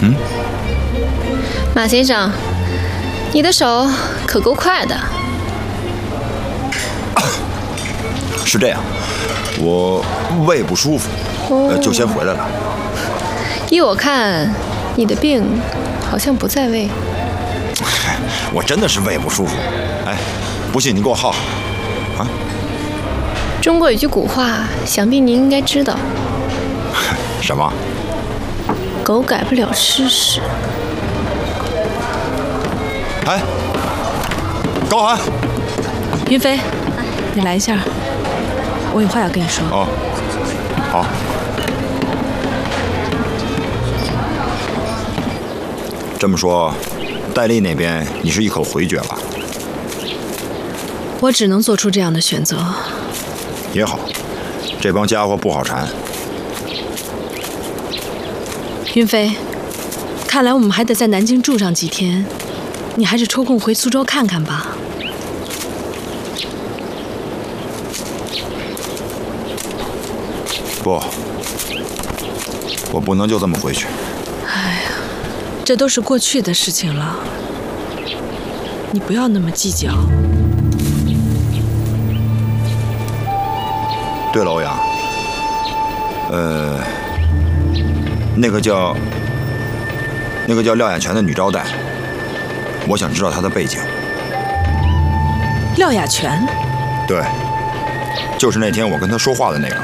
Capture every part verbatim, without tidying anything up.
嗯， 马先生，你的手可够快的。 是这样，我胃不舒服，呃，就先回来了。 依我看，你的病好像不在胃。 我真的是胃不舒服。哎，不信你给我号号。啊？ 中国有句古话，想必您应该知道。 什么？ 狗改不了吃屎。 哎，高寒， 云飞，你来一下，我有话要跟你说。 哦，好。这么说，戴笠那边你是一口回绝了？ 我只能做出这样的选择。 也好，这帮家伙不好缠。 云飞，看来我们还得在南京住上几天，你还是抽空回苏州看看吧。 不，我不能就这么回去。 哎呀，这都是过去的事情了，你不要那么计较。 对了，欧阳，呃，那个叫那个叫廖雅全的女招待，我想知道她的背景。 廖雅全？ 对，就是那天我跟她说话的那个。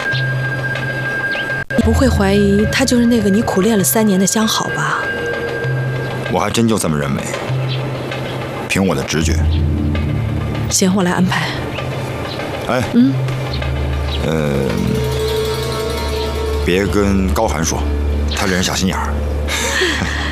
你不会怀疑她就是那个你苦练了三年的相好吧？ 我还真就这么认为，凭我的直觉。 行，我来安排。 哎， 嗯。 呃，别跟高寒说，他这人小心眼儿。